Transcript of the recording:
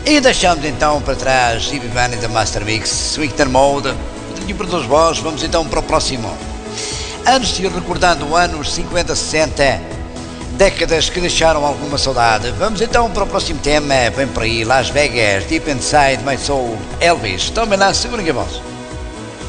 E deixamos então para trás Stevie Vanny da Master Mix, Swingter Mode, e por todos vós, vamos então para o próximo. Antes de ir recordando anos 50, 60, décadas que deixaram alguma saudade, vamos então para o próximo tema. Vem por aí, Las Vegas, Deep Inside My Soul, Elvis. Tomem lá, segurem a voz.